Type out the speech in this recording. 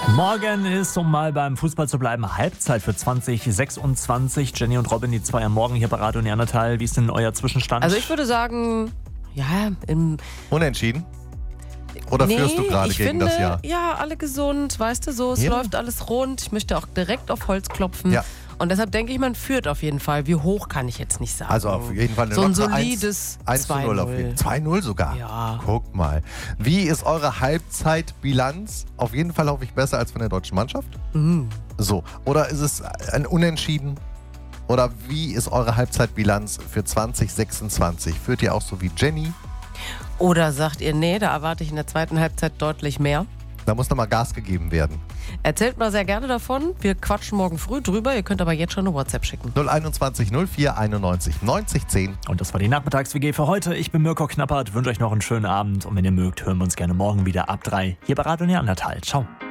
Morgen ist, um mal beim Fußball zu bleiben, Halbzeit für 2026. Jenny und Robin, die zwei am Morgen hier bei Radio Neandertal. Wie ist denn euer Zwischenstand? Also ich würde sagen, ja, Unentschieden? Oder führst du gerade gegen das Jahr? Ja, alle gesund, weißt du so, es läuft alles rund. Ich möchte auch direkt auf Holz klopfen. Ja. Und deshalb denke ich, man führt auf jeden Fall. Wie hoch kann ich jetzt nicht sagen. Also auf jeden Fall so ein solides 1:0 auf jeden Fall. 2:0 sogar? Ja. Guck mal. Wie ist eure Halbzeitbilanz? Auf jeden Fall hoffe ich besser als von der deutschen Mannschaft. So. Oder ist es ein Unentschieden? Oder wie ist eure Halbzeitbilanz für 2026? Führt ihr auch so wie Jenny? Oder sagt ihr, nee, da erwarte ich in der zweiten Halbzeit deutlich mehr? Da muss nochmal Gas gegeben werden. Erzählt mal sehr gerne davon. Wir quatschen morgen früh drüber. Ihr könnt aber jetzt schon eine WhatsApp schicken. 021 04 91 90 10. Und das war die Nachmittags-WG für heute. Ich bin Mirko Knappert, wünsche euch noch einen schönen Abend. Und wenn ihr mögt, hören wir uns gerne morgen wieder ab 3 hier bei Radio Neandertal. Ciao.